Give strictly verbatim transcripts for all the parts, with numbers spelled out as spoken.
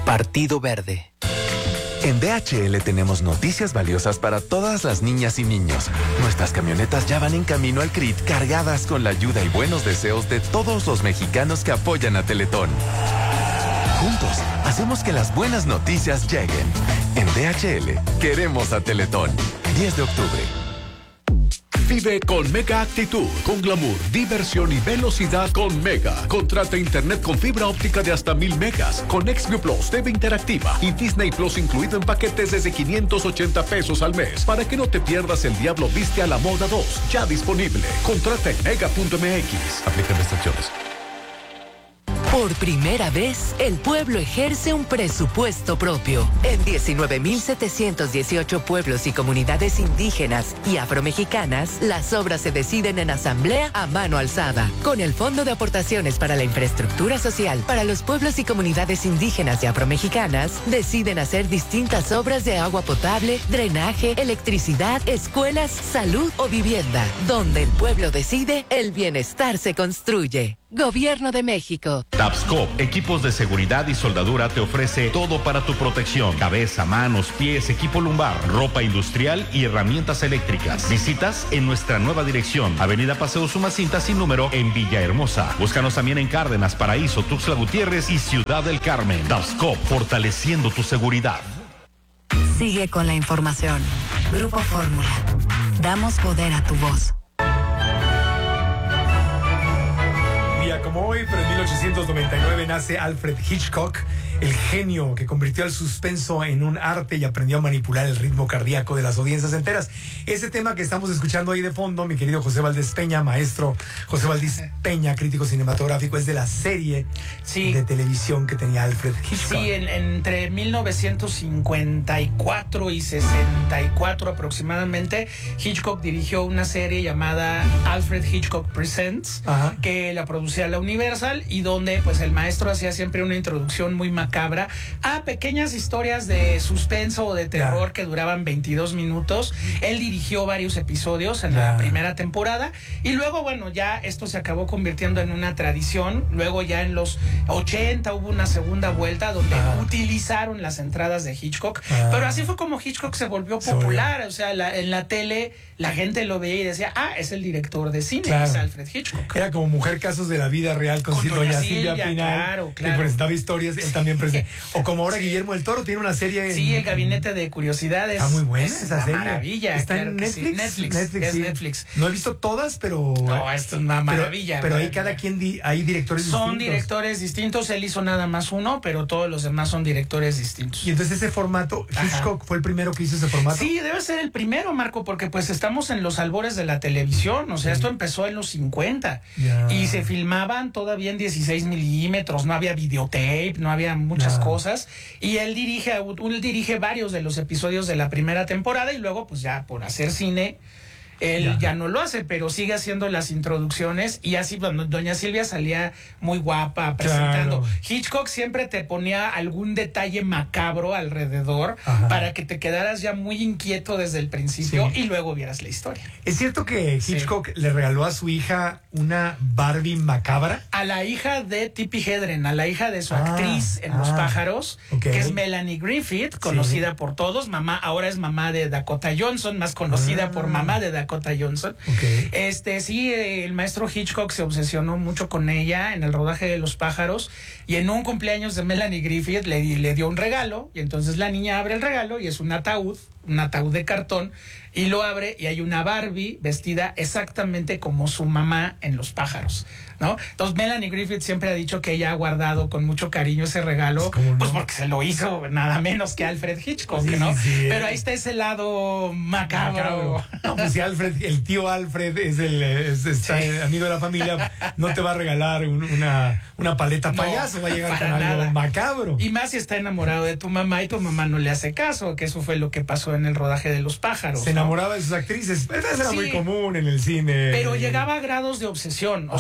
Partido Verde. En D H L tenemos noticias valiosas para todas las niñas y niños. Nuestras camionetas ya van en camino al C R I T cargadas con la ayuda y buenos deseos de todos los mexicanos que apoyan a Teletón. Juntos, hacemos que las buenas noticias lleguen. En D H L, queremos a Teletón. diez de octubre. Vive con Mega Actitud, con glamour, diversión y velocidad con Mega. Contrata internet con fibra óptica de hasta mil megas, con XView Plus, T V interactiva y Disney Plus incluido en paquetes desde quinientos ochenta pesos al mes, para que no te pierdas El Diablo Viste a la Moda dos, ya disponible. Contrata en mega punto m x. Aplican restricciones. Por primera vez, el pueblo ejerce un presupuesto propio. En diecinueve mil setecientos dieciocho pueblos y comunidades indígenas y afromexicanas, las obras se deciden en asamblea a mano alzada. Con el Fondo de Aportaciones para la Infraestructura Social para los pueblos y comunidades indígenas y afromexicanas, deciden hacer distintas obras de agua potable, drenaje, electricidad, escuelas, salud o vivienda. Donde el pueblo decide, el bienestar se construye. Gobierno de México. Tapscop, equipos de seguridad y soldadura, te ofrece todo para tu protección: cabeza, manos, pies, equipo lumbar, ropa industrial y herramientas eléctricas. Visitas en nuestra nueva dirección, Avenida Paseo Sumacinta sin número en Villahermosa. Búscanos también en Cárdenas, Paraíso, Tuxtla Gutiérrez y Ciudad del Carmen. Tapscop, fortaleciendo tu seguridad. Sigue con la información. Grupo Fórmula. Damos poder a tu voz. Como hoy, pero en mil ochocientos noventa y nueve nace Alfred Hitchcock, el genio que convirtió el suspenso en un arte y aprendió a manipular el ritmo cardíaco de las audiencias enteras. Ese tema que estamos escuchando ahí de fondo, mi querido José Valdés Peña, maestro José Valdés Peña, crítico cinematográfico, es de la serie sí. de televisión que tenía Alfred Hitchcock. Sí, en, entre mil novecientos cincuenta y cuatro y sesenta y cuatro aproximadamente, Hitchcock dirigió una serie llamada Alfred Hitchcock Presents, Ajá. que la producía la Universal y donde pues el maestro hacía siempre una introducción muy macabra a pequeñas historias de suspenso o de terror yeah. que duraban veintidós minutos. Él dirigió varios episodios en yeah. la primera temporada y luego, bueno, ya esto se acabó convirtiendo en una tradición. Luego ya en los ochenta hubo una segunda vuelta donde ah. utilizaron las entradas de Hitchcock, ah. pero así fue como Hitchcock se volvió popular. O sea, la, en la tele la gente lo veía y decía, ah, es el director de cine, claro. es Alfred Hitchcock. Era como Mujer Casos de la Vida Real con, con doña Silvia, Silvia Pinal, claro, claro. que presentaba historias, él también presenta. O como ahora sí. Guillermo del Toro tiene una serie. Sí, en, El Gabinete de Curiosidades. Está muy buena es esa serie. Maravilla. Está claro en Netflix. Sí. Netflix. Netflix, es sí. Netflix. No he visto todas, pero. No, esto es una maravilla. Pero, pero maravilla. ahí cada quien di, hay directores son distintos. Son directores distintos. Él hizo nada más uno, pero todos los demás son directores distintos. Y entonces ese formato, Hitchcock Ajá. fue el primero que hizo ese formato. Sí, debe ser el primero, Marco, porque pues estamos en los albores de la televisión. O sea, sí. esto empezó en los cincuenta yeah. y se filmaban todavía en dieciséis milímetros. No había videotape, no había muchas yeah. cosas. Y él dirige, él dirige varios de los episodios de la primera temporada y luego, pues ya por hacer cine, él ya. ya no lo hace, pero sigue haciendo las introducciones y así, bueno, doña Silvia salía muy guapa presentando. Claro. Hitchcock siempre te ponía algún detalle macabro alrededor Ajá. para que te quedaras ya muy inquieto desde el principio sí. y luego vieras la historia. ¿Es cierto que Hitchcock sí. le regaló a su hija una Barbie macabra? A la hija de Tippi Hedren, a la hija de su ah, actriz en ah, Los Pájaros, okay. que es Melanie Griffith, conocida sí. por todos, mamá, ahora es mamá de Dakota Johnson, más conocida ah. por mamá de Dakota Dakota Johnson. Okay. Este, sí, el maestro Hitchcock se obsesionó mucho con ella en el rodaje de Los Pájaros y en un cumpleaños de Melanie Griffith le, le dio un regalo y entonces la niña abre el regalo y es un ataúd, un ataúd de cartón y lo abre y hay una Barbie vestida exactamente como su mamá en Los Pájaros, ¿no? Entonces Melanie Griffith siempre ha dicho que ella ha guardado con mucho cariño ese regalo, no? pues porque se lo hizo nada menos que Alfred Hitchcock, sí, ¿no? Sí, pero ahí está ese lado macabro. macabro. No, pues si Alfred, el tío Alfred es el es, está sí. amigo de la familia, no te va a regalar un, una, una paleta no, payaso, va a llegar con nada. Algo macabro. Y más si está enamorado de tu mamá y tu mamá no le hace caso, que eso fue lo que pasó en el rodaje de Los Pájaros. Se ¿no? enamoraba de sus actrices, eso era sí, muy común en el cine. Pero llegaba a grados de obsesión, o Ajá. sea, había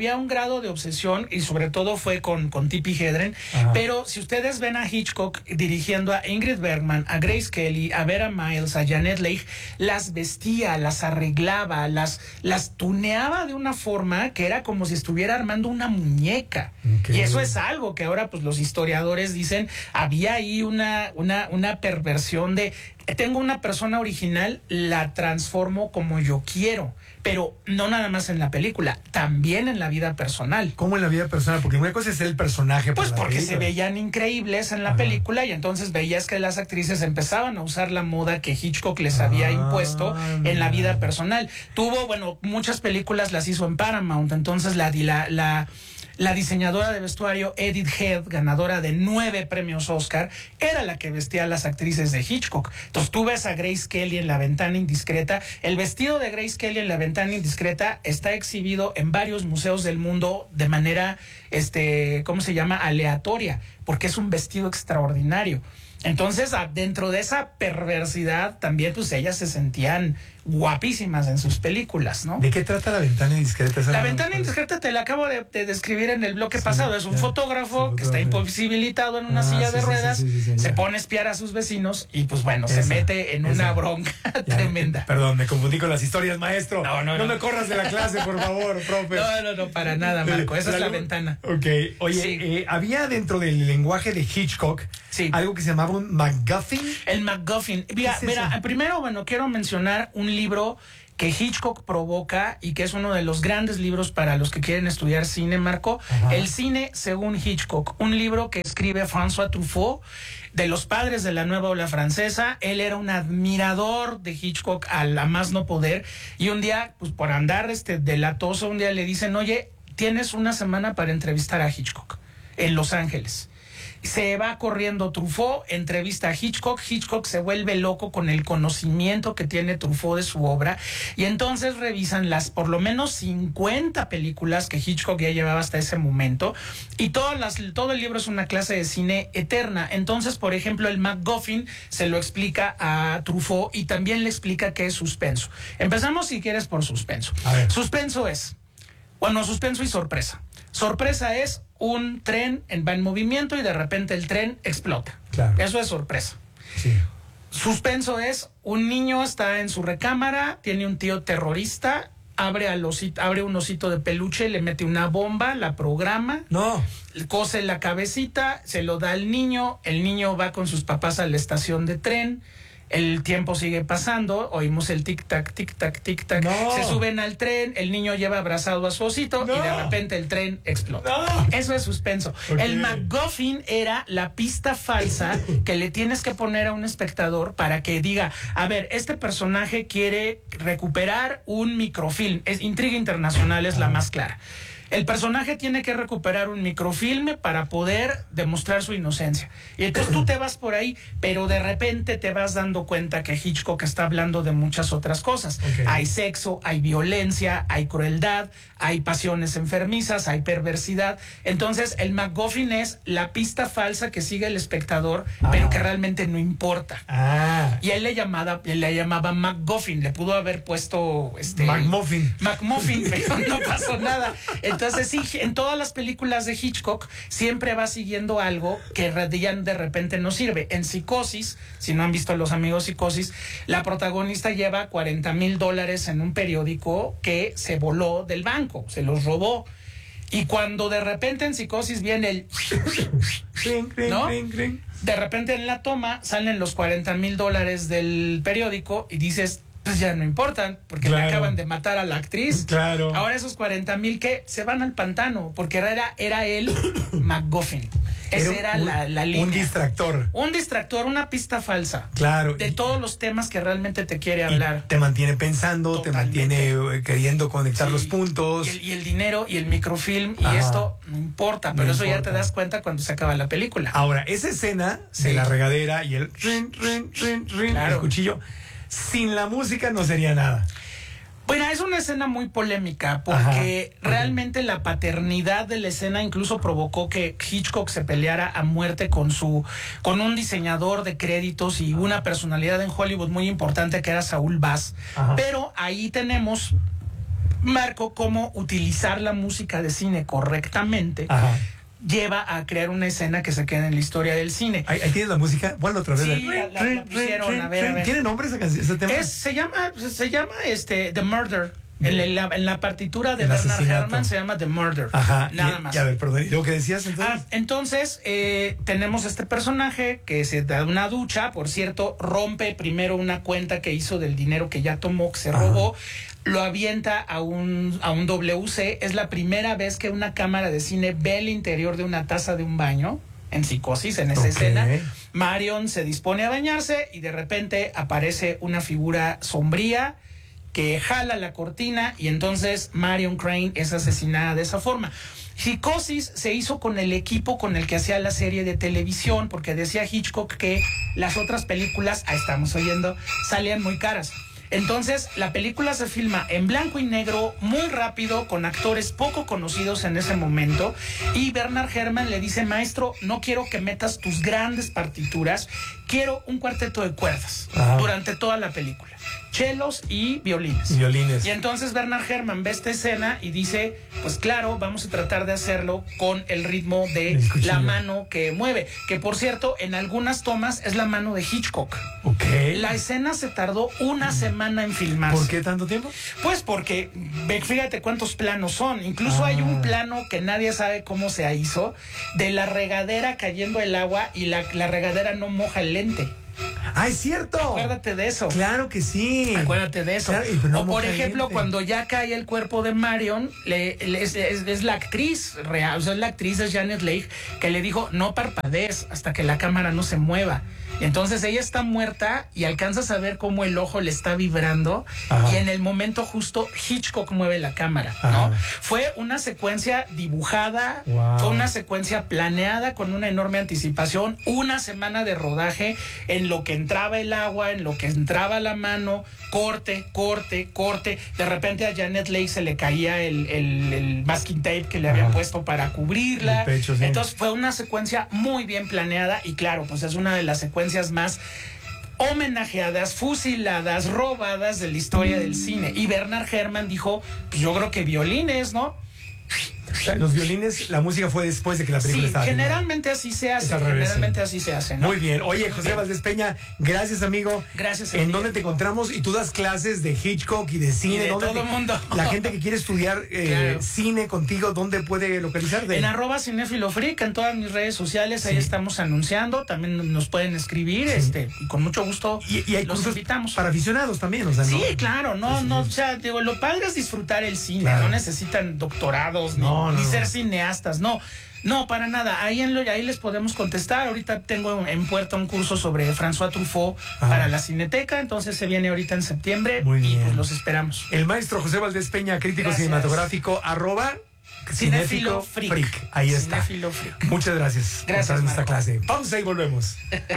había un grado de obsesión y sobre todo fue con, con Tippi Hedren. Ajá. Pero si ustedes ven a Hitchcock dirigiendo a Ingrid Bergman, a Grace Kelly, a Vera Miles, a Janet Leigh, las vestía, las arreglaba, las, las tuneaba de una forma que era como si estuviera armando una muñeca. Okay. Y eso es algo que ahora pues los historiadores dicen, había ahí una, una, una perversión de tengo una persona original, la transformo como yo quiero, pero no nada más en la película, también en la vida personal. ¿Cómo en la vida personal? Porque una cosa es el personaje. Pues porque película. Se veían increíbles en la Ajá. película y entonces veías que las actrices empezaban a usar la moda que Hitchcock les había ah, impuesto en la vida personal. Tuvo, bueno, muchas películas las hizo en Paramount, entonces la... la, la La diseñadora de vestuario Edith Head, ganadora de nueve premios Oscar, era la que vestía a las actrices de Hitchcock. Entonces tú ves a Grace Kelly en La Ventana Indiscreta. El vestido de Grace Kelly en La Ventana Indiscreta está exhibido en varios museos del mundo de manera, este, ¿cómo se llama? Aleatoria, porque es un vestido extraordinario. Entonces, dentro de esa perversidad, también pues ellas se sentían guapísimas en sus películas, ¿no? ¿De qué trata La Ventana Indiscreta? La Ventana Indiscreta te la acabo de, de describir en el bloque sí, pasado. Es un ya, fotógrafo sí, que está imposibilitado en una ah, silla sí, de ruedas, sí, sí, sí, sí, se pone a espiar a sus vecinos y pues bueno, esa, se mete en esa. una bronca ya, tremenda. Perdón, me confundí con las historias, maestro. No, no, no. No me corras de la clase, por favor, profe. No, no, no, para nada, Marco. Esa la, es la ventana. Ok. Oye, sí. eh, había dentro del lenguaje de Hitchcock sí. algo que se llamaba un MacGuffin. El MacGuffin. Mira, es mira, primero, bueno, quiero mencionar un libro que Hitchcock provoca y que es uno de los grandes libros para los que quieren estudiar cine, Marco. Ajá. El cine según Hitchcock, un libro que escribe François Truffaut, de los padres de la nueva ola francesa. Él era un admirador de Hitchcock a la más no poder y un día, pues por andar este delatoso, un día le dicen, oye, tienes una semana para entrevistar a Hitchcock en Los Ángeles. Se va corriendo Truffaut, entrevista a Hitchcock, Hitchcock se vuelve loco con el conocimiento que tiene Truffaut de su obra y entonces revisan las por lo menos cincuenta películas que Hitchcock ya llevaba hasta ese momento y todas las, todo el libro es una clase de cine eterna. Entonces, por ejemplo, el MacGuffin se lo explica a Truffaut y también le explica qué es suspenso. Empezamos, si quieres, por suspenso. Suspenso es, bueno, suspenso y sorpresa. Sorpresa es un tren en, va en movimiento y de repente el tren explota. Claro. Eso es sorpresa. Sí. Suspenso es un niño está en su recámara, tiene un tío terrorista, abre, al osito, abre un osito de peluche, le mete una bomba, la programa, no. cose la cabecita, se lo da al niño, el niño va con sus papás a la estación de tren. El tiempo sigue pasando, oímos el tic-tac, tic-tac, tic-tac. No. Se suben al tren, el niño lleva abrazado a su osito no. y de repente el tren explota. No. Eso es suspenso. Okay. El MacGuffin era la pista falsa que le tienes que poner a un espectador para que diga, a ver, este personaje quiere recuperar un microfilm. Es Intriga Internacional es ah. la más clara. El personaje tiene que recuperar un microfilme para poder demostrar su inocencia. Y entonces tú te vas por ahí, pero de repente te vas dando cuenta que Hitchcock está hablando de muchas otras cosas. Okay. Hay sexo, hay violencia, hay crueldad, hay pasiones enfermizas, hay perversidad. Entonces el MacGuffin es la pista falsa que sigue el espectador, ah. pero que realmente no importa. Ah. Y él le llamaba, él le llamaba MacGuffin, le pudo haber puesto este McMuffin. McMuffin, pero no pasó nada. Entonces sí, en todas las películas de Hitchcock siempre va siguiendo algo que ya de repente no sirve. En Psicosis, si no han visto Los Amigos Psicosis, la protagonista lleva cuarenta mil dólares en un periódico que se voló del banco, se los robó. Y cuando de repente en Psicosis viene el... ¿no? De repente en la toma salen los cuarenta mil dólares del periódico y dices... pues ya no importan, porque claro. le acaban de matar a la actriz. Claro. Ahora esos cuarenta mil que se van al pantano, porque era, era el MacGuffin. Esa era, era un, la, la línea. Un distractor. Un distractor, una pista falsa. Claro. De todos los temas que realmente te quiere hablar. Y te mantiene pensando, Totalmente. te mantiene queriendo conectar sí. los puntos. Y el, y el dinero y el microfilm y Ajá. esto no importa, pero no eso importa. Ya te das cuenta cuando se acaba la película. Ahora, esa escena sí. de la regadera y el rin, rin, rin, rin, claro. el cuchillo, sin la música no sería nada. Bueno, es una escena muy polémica porque Ajá. realmente la paternidad de la escena incluso provocó que Hitchcock se peleara a muerte con su con un diseñador de créditos y una personalidad en Hollywood muy importante que era Saúl Bass. Ajá. Pero ahí tenemos marcó cómo utilizar la música de cine correctamente. Ajá. Lleva a crear una escena que se queda en la historia del cine. Ahí, ahí tienes la música. Ponlo otra vez. Sí, la, la, la pusieron, a ver, a ver. ¿Tiene nombre esa canción, ese tema? Es, se llama, se llama este, The Murder. En la, en la partitura de El Bernard asesinato. Herrmann se llama The Murder. Ajá. Nada y, más. Y a ver, perdón, ¿lo que decías entonces? Ah, entonces, eh, tenemos este personaje que se da una ducha, por cierto, rompe primero una cuenta que hizo del dinero que ya tomó, que se Ajá. robó, lo avienta a un, a un W C. Es la primera vez que una cámara de cine ve el interior de una taza de un baño, en Psicosis, en esa Ok. escena. Marion se dispone a bañarse y de repente aparece una figura sombría que jala la cortina y entonces Marion Crane es asesinada de esa forma. Psicosis se hizo con el equipo con el que hacía la serie de televisión, porque decía Hitchcock que las otras películas, ahí estamos oyendo, salían muy caras. Entonces, la película se filma en blanco y negro, muy rápido, con actores poco conocidos en ese momento. Y Bernard Herrmann le dice, maestro, no quiero que metas tus grandes partituras, quiero un cuarteto de cuerdas. Ajá. Durante toda la película. Chelos y violines. Y violines. Y entonces Bernard Herrmann ve esta escena y dice, pues claro, vamos a tratar de hacerlo con el ritmo de la mano que mueve. Que por cierto, en algunas tomas es la mano de Hitchcock. Ok. La escena se tardó una semana en filmarse. ¿Por qué tanto tiempo? Pues porque, fíjate cuántos planos son. Incluso ah. hay un plano que nadie sabe cómo se hizo, de la regadera cayendo el agua y la, la regadera no moja el lente. ¡Ah, es cierto! Acuérdate de eso. Claro que sí. Acuérdate de eso. Claro, no o por ejemplo, cuando ya cae el cuerpo de Marion, le, le, es, es, es la actriz real, o sea, es la actriz de Janet Leigh, que le dijo, no parpadees hasta que la cámara no se mueva. Y entonces ella está muerta y alcanzas a ver cómo el ojo le está vibrando. Ajá. Y en el momento justo Hitchcock mueve la cámara, ¿no? Fue una secuencia dibujada, wow. Fue una secuencia planeada con una enorme anticipación, una semana de rodaje en lo que entraba el agua, en lo que entraba la mano, corte, corte, corte. De repente a Janet Leigh se le caía el, el, el masking tape que le Ajá. habían puesto para cubrirla. El pecho, sí. Entonces fue una secuencia muy bien planeada y claro, pues es una de las secuencias más homenajeadas, fusiladas, robadas de la historia del cine. Y Bernard Herrmann dijo, pues yo creo que violines, ¿no? Los violines, la música fue después de que la película sí, estaba generalmente así se hace, generalmente así se hace, ¿no? Muy bien. Oye, José bien. Valdés Peña, gracias, amigo. Gracias. ¿En dónde te encontramos? Y tú das clases de Hitchcock y de cine. Y de ¿Dónde todo el mundo. La gente que quiere estudiar eh, claro. cine contigo, ¿dónde puede localizarte? En arroba cinéfilo freak, en todas mis redes sociales, sí. Ahí estamos anunciando. También nos pueden escribir, sí. este, y con mucho gusto y, y hay los cursos invitamos. Para aficionados también, o sea, sí, ¿no? claro, no, sí, no, sí. O sea, digo, lo padre es disfrutar el cine, claro. No necesitan doctorados, no, ni, no, ni ser no. cineastas. No, no, para nada. Ahí, en lo, ahí les podemos contestar. Ahorita tengo en puerta un curso sobre François Truffaut Ajá. para la Cineteca, entonces se viene ahorita en septiembre. Muy bien. Y pues los esperamos. El maestro José Valdés Peña, crítico gracias. Cinematográfico, arroba Cinéfilo Freak. Freak. Ahí está. Cinéfilo Freak. Muchas gracias, gracias por estar en esta clase. Pausa y volvemos.